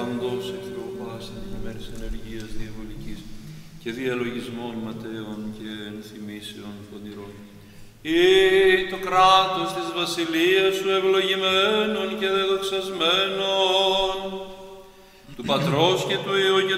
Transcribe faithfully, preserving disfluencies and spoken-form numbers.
παντός εχθρό πάσιν την ημέρης ενεργείας διαβολικής και διαλογισμών ματαίων και ενθυμήσεων φωτηρών. Ή το κράτος της βασιλείας σου ευλογημένων και δεδοξασμένων, του Πατρός και του Υιού και